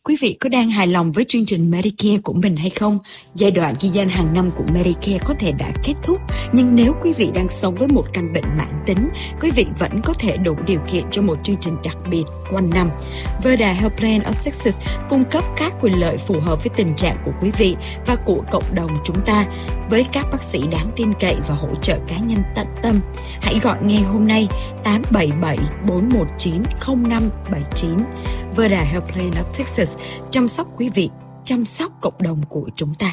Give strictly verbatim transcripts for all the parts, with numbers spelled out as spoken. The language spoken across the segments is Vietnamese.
Quý vị có đang hài lòng với chương trình Medicare của mình hay không? Giai đoạn ghi danh hàng năm của Medicare có thể đã kết thúc, nhưng nếu quý vị đang sống với một căn bệnh mãn tính, quý vị vẫn có thể đủ điều kiện cho một chương trình đặc biệt quanh năm. Verda Health Plan of Texas cung cấp các quyền lợi phù hợp với tình trạng của quý vị và của cộng đồng chúng ta, với các bác sĩ đáng tin cậy và hỗ trợ cá nhân tận tâm. Hãy gọi ngay hôm nay tám bảy bảy bốn một chín không năm bảy chín. Verda Health Plan of Texas, chăm sóc quý vị, chăm sóc cộng đồng của chúng ta.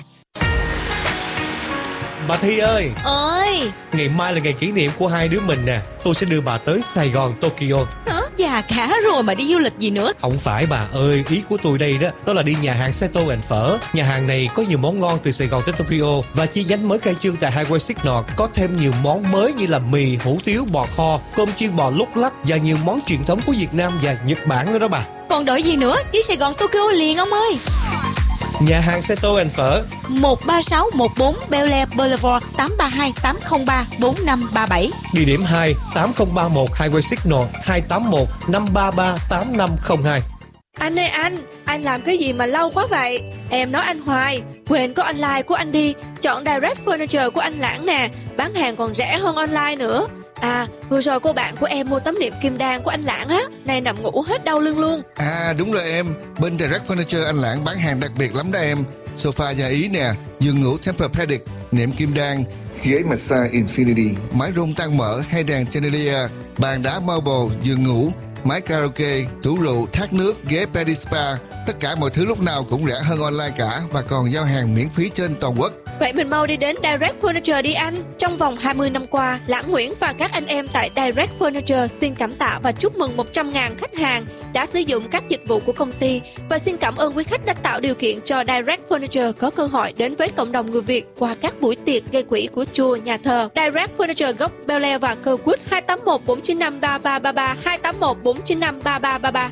Bà Thi ơi! Ơi! Ngày mai là ngày kỷ niệm của hai đứa mình nè. Tôi sẽ đưa bà tới Sài Gòn, Tokyo. Hả? Già cả rồi mà đi du lịch gì nữa? Không phải bà ơi, ý của tôi đây đó Đó là đi nhà hàng Seto and Phở. Nhà hàng này có nhiều món ngon từ Sài Gòn tới Tokyo, và chi nhánh mới khai trương tại Highway Signal có thêm nhiều món mới như là mì, hủ tiếu, bò kho, cơm chiên bò lúc lắc và nhiều món truyền thống của Việt Nam và Nhật Bản nữa đó bà. Còn đợi gì nữa, đi Sài Gòn Tokyo liền ông ơi. Nhà hàng Seto and Phở, một ba sáu một bốn Bel Air Boulevard, tám ba hai tám không ba bốn năm ba bảy. Địa điểm hai, tám không ba một Highway Signal, hai tám một năm ba ba tám năm không hai. Anh ơi anh, anh làm cái gì mà lâu quá vậy? Em nói anh hoài, quên có online của anh đi. Chọn Direct Furniture của anh Lãng nè, bán hàng còn rẻ hơn online nữa. À, vừa rồi cô bạn của em mua tấm nệm kim đan của anh Lãng á, nay nằm ngủ hết đau lưng luôn. À đúng rồi em, bên Direct Furniture anh Lãng bán hàng đặc biệt lắm đó em. Sofa nhà Ý nè, giường ngủ Tempur-Pedic, nệm kim đan, ghế massage Infinity, máy rung tăng mỡ hay đèn chandelier, bàn đá marble, giường ngủ, máy karaoke, tủ rượu, thác nước, ghế Pedi Spa. Tất cả mọi thứ lúc nào cũng rẻ hơn online cả, và còn giao hàng miễn phí trên toàn quốc. Vậy mình mau đi đến Direct Furniture đi anh. Trong vòng hai mươi năm qua, Lãng Nguyễn và các anh em tại Direct Furniture xin cảm tạ và chúc mừng một trăm nghìn khách hàng đã sử dụng các dịch vụ của công ty, và xin cảm ơn quý khách đã tạo điều kiện cho Direct Furniture có cơ hội đến với cộng đồng người Việt qua các buổi tiệc gây quỹ của chùa, nhà thờ. Direct Furniture gốc Bel Air và Kirkwood, hai tám một bốn chín năm ba ba ba ba, hai tám một bốn chín năm ba ba ba ba.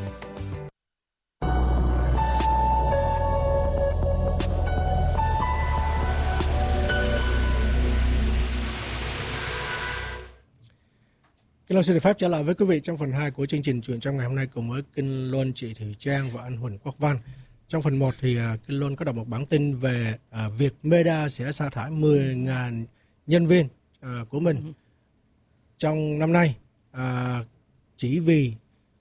Kinh Loan xin được phép trở lại với quý vị trong phần hai của chương trình Chuyện Trong ngày hôm nay cùng với Kinh Loan, chị Thủy Trang và anh Huỳnh Quốc Văn. Trong phần một thì uh, Kinh Loan có đọc một bản tin về uh, việc Meta sẽ sa thải mười nghìn nhân viên uh, của mình ừ. trong năm nay, uh, chỉ vì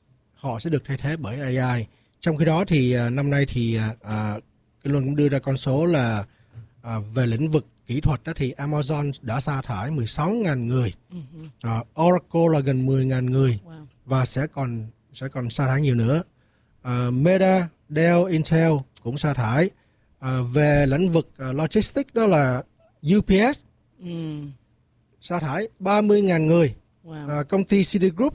họ sẽ được thay thế bởi a i. Trong khi đó thì uh, năm nay thì uh, Kinh Loan cũng đưa ra con số là uh, về lĩnh vực kỹ thuật đó thì Amazon đã sa thải mười sáu nghìn người, uh, Oracle là gần mười nghìn người, wow. và sẽ còn sẽ còn sa thải nhiều nữa. Uh, Meta, Dell, Intel cũng sa thải. Uh, về lĩnh vực uh, logistics đó là u pê ét ừ. sa thải ba mươi nghìn người. Wow. Uh, công ty Citigroup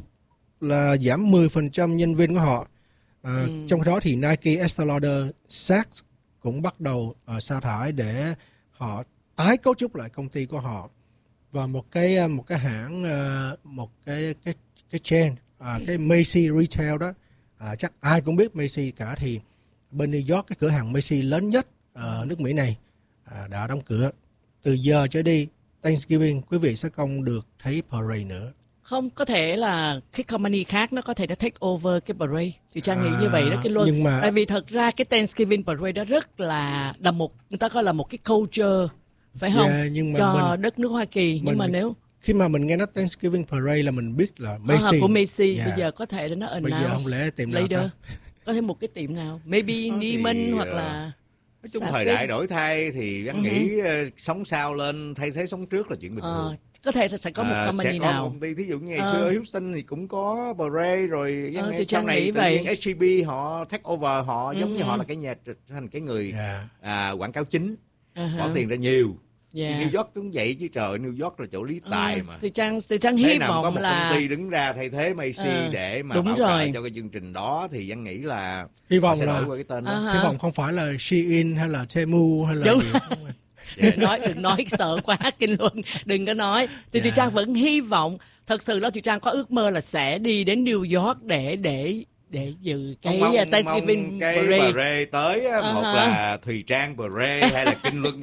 là giảm mười phần trăm nhân viên của họ. Uh, ừ. Trong khi đó thì Nike, Estée Lauder, Saks cũng bắt đầu uh, sa thải để họ tái cấu trúc lại công ty của họ. Và một cái một cái hãng một cái cái cái chain à, cái Macy Retail đó, à, chắc ai cũng biết Macy cả, thì bên New York cái cửa hàng Macy lớn nhất ở nước Mỹ này à, đã đóng cửa. Từ giờ trở đi Thanksgiving quý vị sẽ không được thấy parade nữa. Không, có thể là cái company khác nó có thể nó take over cái parade. Thì Trang à, nghĩ như vậy đó cái luôn. Nhưng mà tại vì thật ra cái Thanksgiving parade đó rất là là một, người ta coi là một cái culture, phải không? Yeah, nhưng mà cho mình, đất nước Hoa Kỳ. Nhưng mà nếu khi mà mình nghe nói Thanksgiving parade là mình biết là Macy. À, của Macy. Yeah. Bây giờ có thể là nó announce. Bây giờ không lẽ tiệm nào ta? Có thể một cái tiệm nào, maybe Neiman hoặc uh, là nói chung thời đại đổi thay thì anh uh-huh. nghĩ uh, sống sau lên thay thế sống trước là chuyện bình thường. Uh, có thể sẽ có một company uh, sẽ có nào. một công ty, thí dụ như ngày uh. xưa Houston thì cũng có parade rồi, uh, thì sau này vậy. ét giê bê họ take over, họ uh-huh. giống như họ là cái nhà thành cái người yeah. à, quảng cáo chính, uh-huh. bỏ tiền ra nhiều. Yeah. New York cũng vậy chứ trời, New York là chỗ lý tài à, mà. Thì Trang, thì Trang hy vọng có một là công ty đứng ra thay thế Macy à, để mà bảo trợ cho cái chương trình đó thì Văn nghĩ là hy vọng sẽ là đổi qua cái tên đó. Uh-huh. Hy vọng không phải là Shein hay là Temu hay là đúng. Gì Yeah. nói đừng nói sợ quá Kinh Luân, đừng có nói. Thì yeah. Thùy Trang vẫn hy vọng, thật sự là Thùy Trang có ước mơ là sẽ đi đến New York để để để dự cái mong, Thanksgiving mong cái parade. parade tới uh-huh. một là Thùy Trang parade hay là Kinh Luân